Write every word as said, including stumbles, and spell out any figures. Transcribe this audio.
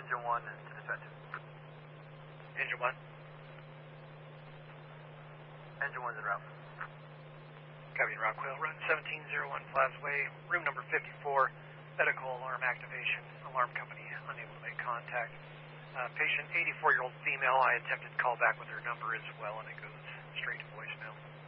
Engine one to dispatch. Engine one. Engine one's en route. Copy, Rockwell. Run seventeen oh one Flavs Way, room number fifty-four. Medical alarm activation. Alarm company unable to make contact. Uh, patient, eighty-four-year-old female. I attempted to call back with her number as well, and it goes straight to voicemail.